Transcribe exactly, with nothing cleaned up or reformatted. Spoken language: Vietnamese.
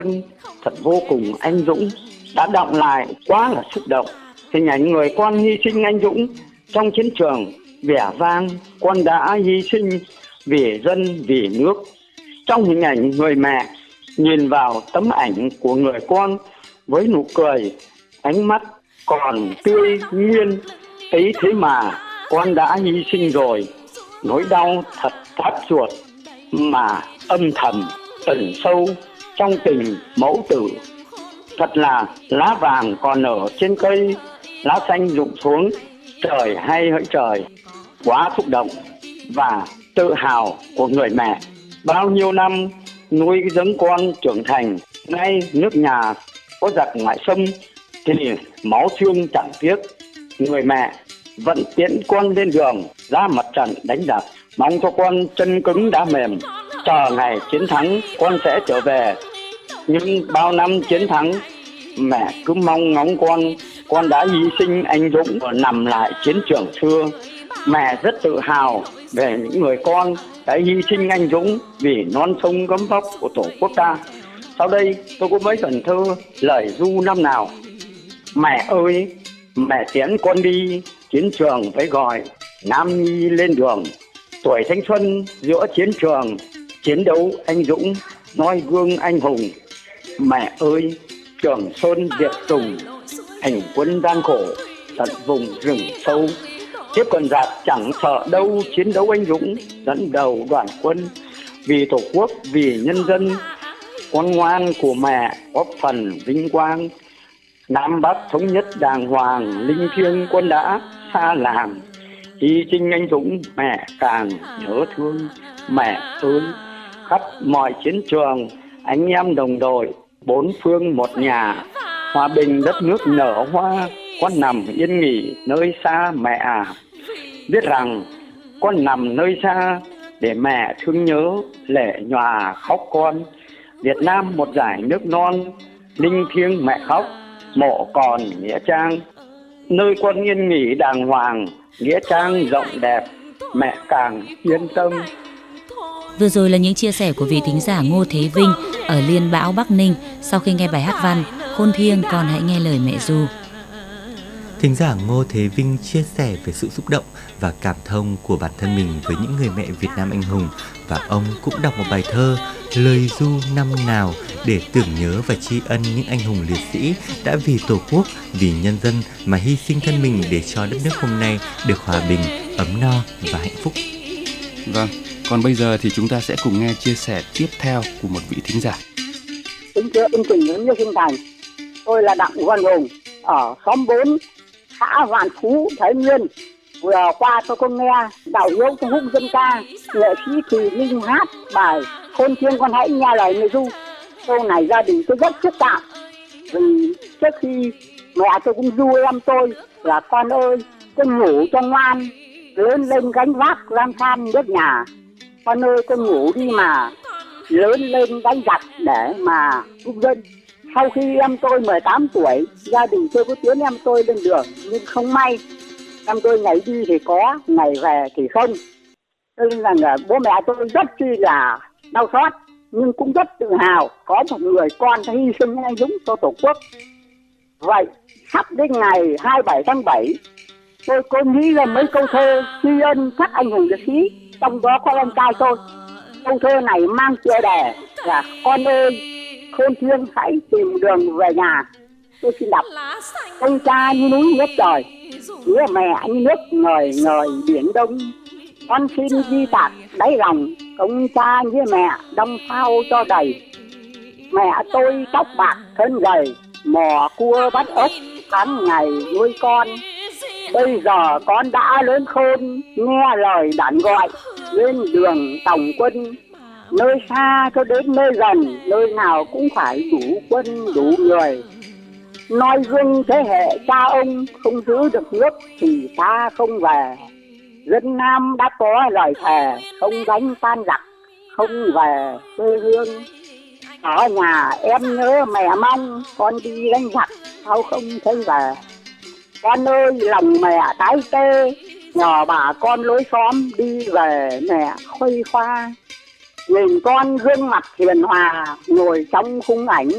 thật vô cùng anh dũng, đã đọng lại quá là xúc động. Hình ảnh người con hy sinh anh dũng trong chiến trường, vẻ vang con đã hy sinh vì dân vì nước. Trong hình ảnh người mẹ nhìn vào tấm ảnh của người con với nụ cười, ánh mắt còn tươi nguyên, ấy thế mà con đã hy sinh rồi. Nỗi đau thật thắt ruột mà âm thầm ẩn sâu trong tình mẫu tử. Thật là lá vàng còn ở trên cây, lá xanh rụng xuống, trời hay hỡi trời. Quá xúc động và tự hào của người mẹ. Bao nhiêu năm nuôi dưỡng con trưởng thành, nay nước nhà có giặc ngoại xâm thì máu xương chẳng tiếc. Người mẹ vẫn tiễn con lên đường ra mặt trận đánh đập, mong cho con chân cứng đá mềm, chờ ngày chiến thắng con sẽ trở về. Nhưng bao năm chiến thắng, mẹ cứ mong ngóng con, con đã hy sinh anh dũng và nằm lại chiến trường xưa. Mẹ rất tự hào về những người con đã hy sinh anh dũng vì non sông gấm vóc của Tổ quốc ta. Sau đây tôi có mấy phần thơ lời ru năm nào. Mẹ ơi, mẹ tiễn con đi chiến trường với gọi Nam Nhi lên đường. Tuổi thanh xuân giữa chiến trường, chiến đấu anh dũng, noi gương anh hùng. Mẹ ơi, Trường Sơn Diệt Tùng, hành quân gian khổ tận vùng rừng sâu. Tiếp còn giặc chẳng sợ đâu, chiến đấu anh dũng dẫn đầu đoàn quân. Vì Tổ quốc, vì nhân dân, con ngoan của mẹ góp phần vinh quang. Nam Bắc thống nhất đàng hoàng, linh thiêng quân đã xa làng. Hy sinh anh dũng mẹ càng nhớ thương. Mẹ ơi, khắp mọi chiến trường, anh em đồng đội, bốn phương một nhà. Hòa bình đất nước nở hoa, con nằm yên nghỉ nơi xa mẹ à. Biết rằng con nằm nơi xa để mẹ thương nhớ, lệ nhòa khóc con. Việt Nam một dải nước non, linh thiêng mẹ khóc, mộ còn nghĩa trang. Nơi con yên nghỉ đàng hoàng, nghĩa trang rộng đẹp, mẹ càng yên tâm. Vừa rồi là những chia sẻ của vị thính giả Ngô Thế Vinh ở Liên Bão, Bắc Ninh sau khi nghe bài hát văn Khôn thiêng con hãy nghe lời mẹ ru. Thính giả Ngô Thế Vinh chia sẻ về sự xúc động và cảm thông của bản thân mình với những người mẹ Việt Nam anh hùng, và ông cũng đọc một bài thơ Lời ru năm nào để tưởng nhớ và tri ân những anh hùng liệt sĩ đã vì Tổ quốc, vì nhân dân mà hy sinh thân mình để cho đất nước hôm nay được hòa bình, ấm no và hạnh phúc. Vâng, còn bây giờ thì chúng ta sẽ cùng nghe chia sẻ tiếp theo của một vị thính giả. Kính thưa chương trình Hướng Như Sinh Thành, tôi là Đặng Văn Hùng ở xóm bốn, xã Vạn Phú, Thái Nguyên. Vừa qua tôi có nghe đạo hiếu trong húc dân ca, nghệ sĩ Thùy Linh hát bài Khôn thiêng con hãy nghe lời mẹ ru. Câu này gia đình tôi rất xúc động, vì trước khi mẹ tôi cũng ru em tôi là con ơi, con ngủ cho ngoan, lớn lên gánh vác lang thang nước nhà. Con ơi, con ngủ đi mà lớn lên đánh giặc để mà giúp dân. Sau khi em tôi mười tám tuổi, gia đình tôi có tiến em tôi lên đường, nhưng không may em tôi ngày đi thì có, ngày về thì không. Nên là bố mẹ tôi rất chi là đau xót, nhưng cũng rất tự hào có một người con hy sinh anh dũng cho Tổ quốc. Vậy sắp đến ngày hai mươi bảy tháng bảy, tôi có nghĩ ra mấy câu thơ tri ân các anh hùng liệt sĩ, trong đó có anh trai tôi. Câu thơ này mang tựa đề là con ơi, khôn thiêng hãy tìm đường về nhà. Tôi xin đọc. Ông cha như núi nước trời, đứa mẹ như nước ngời ngời biển đông. Con xin ghi tạc đáy lòng, ông cha như mẹ đong phao cho đầy. Mẹ tôi tóc bạc thân gầy, mò cua bắt ốc tháng ngày nuôi con. Bây giờ con đã lớn khôn, nghe lời đàn gọi, lên đường tòng quân. Nơi xa cho đến nơi gần, nơi nào cũng phải đủ quân đủ người. Noi gương thế hệ cha ông, không giữ được nước thì ta không về. Dân Nam đã có lời thề, không đánh tan giặc, không về quê hương. Ở nhà em nhớ mẹ mong, con đi đánh giặc sao không thấy về. Con ơi, lòng mẹ tái tê, nhờ bà con lối xóm đi về mẹ khuây khoa. Nhìn con gương mặt hiền hòa, ngồi trong khung ảnh